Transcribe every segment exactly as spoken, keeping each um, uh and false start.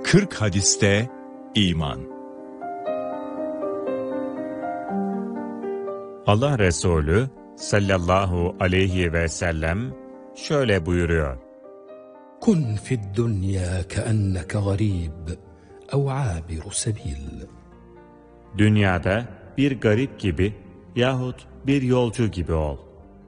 kırk hadiste iman. Allah Resulü sallallahu aleyhi ve sellem şöyle buyuruyor: Kun fid dunya keenneke garib ev abiru sebil. Dünyada bir garip gibi yahut bir yolcu gibi ol.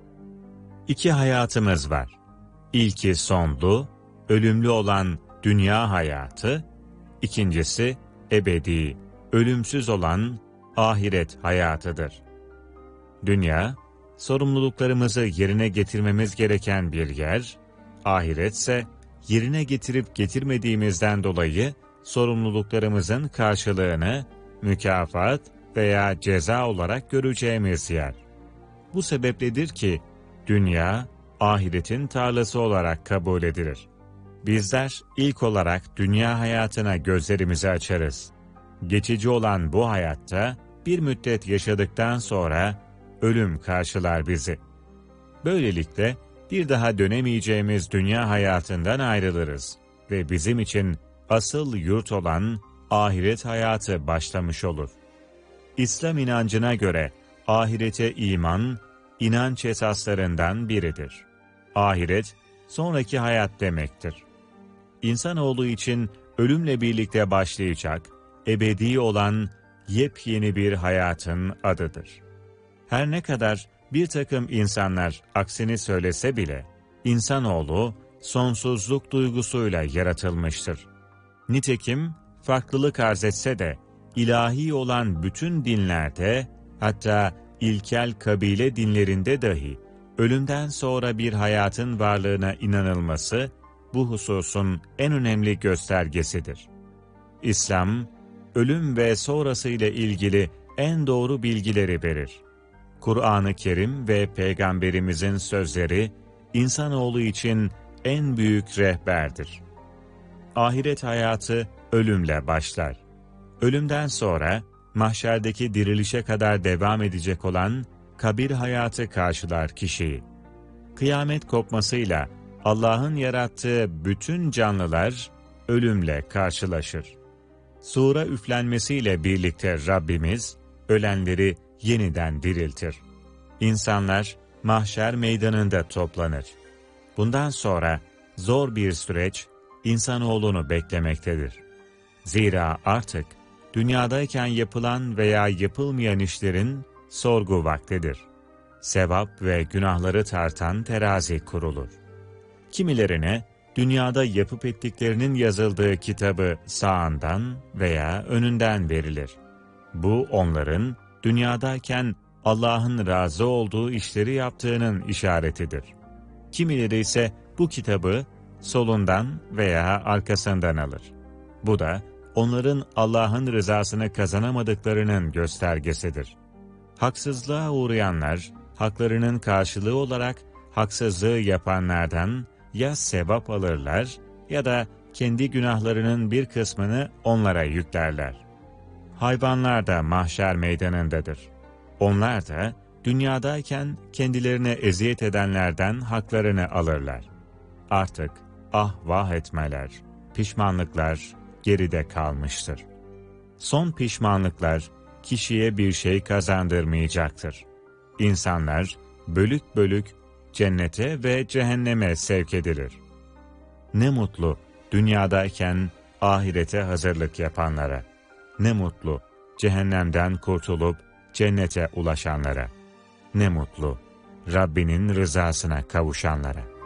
İki hayatımız var. İlki sonlu, ölümlü olan dünya hayatı, ikincisi ebedi, ölümsüz olan ahiret hayatıdır. Dünya, sorumluluklarımızı yerine getirmemiz gereken bir yer, ahiretse yerine getirip getirmediğimizden dolayı sorumluluklarımızın karşılığını mükafat veya ceza olarak göreceğimiz yer. Bu sebepledir ki dünya, ahiretin tarlası olarak kabul edilir. Bizler ilk olarak dünya hayatına gözlerimizi açarız. Geçici olan bu hayatta bir müddet yaşadıktan sonra ölüm karşılar bizi. Böylelikle bir daha dönemeyeceğimiz dünya hayatından ayrılırız ve bizim için asıl yurt olan ahiret hayatı başlamış olur. İslam inancına göre ahirete iman, inanç esaslarından biridir. Ahiret, sonraki hayat demektir. İnsanoğlu için ölümle birlikte başlayacak, ebedi olan yepyeni bir hayatın adıdır. Her ne kadar bir takım insanlar aksini söylese bile, insanoğlu sonsuzluk duygusuyla yaratılmıştır. Nitekim farklılık arz etse de, ilahi olan bütün dinlerde, hatta ilkel kabile dinlerinde dahi, ölümden sonra bir hayatın varlığına inanılması, bu hususun en önemli göstergesidir. İslam, ölüm ve sonrası ile ilgili en doğru bilgileri verir. Kur'an-ı Kerim ve Peygamberimizin sözleri, insanoğlu için en büyük rehberdir. Ahiret hayatı ölümle başlar. Ölümden sonra, mahşerdeki dirilişe kadar devam edecek olan kabir hayatı karşılar kişiyi. Kıyamet kopmasıyla Allah'ın yarattığı bütün canlılar ölümle karşılaşır. Sura üflenmesiyle birlikte Rabbimiz ölenleri yeniden diriltir. İnsanlar mahşer meydanında toplanır. Bundan sonra zor bir süreç insanoğlunu beklemektedir. Zira artık dünyadayken yapılan veya yapılmayan işlerin sorgu vaktidir. Sevap ve günahları tartan terazi kurulur. Kimilerine dünyada yapıp ettiklerinin yazıldığı kitabı sağından veya önünden verilir. Bu onların dünyadayken Allah'ın razı olduğu işleri yaptığının işaretidir. Kimileri ise bu kitabı solundan veya arkasından alır. Bu da onların Allah'ın rızasını kazanamadıklarının göstergesidir. Haksızlığa uğrayanlar, haklarının karşılığı olarak haksızlığı yapanlardan ya sevap alırlar ya da kendi günahlarının bir kısmını onlara yüklerler. Hayvanlar da mahşer meydanındadır. Onlar da dünyadayken kendilerine eziyet edenlerden haklarını alırlar. Artık ah vah etmeler, pişmanlıklar geride kalmıştır. Son pişmanlıklar kişiye bir şey kazandırmayacaktır. İnsanlar bölük bölük cennete ve cehenneme sevk edilir. Ne mutlu dünyadayken ahirete hazırlık yapanlara. Ne mutlu cehennemden kurtulup cennete ulaşanlara. Ne mutlu Rabbinin rızasına kavuşanlara.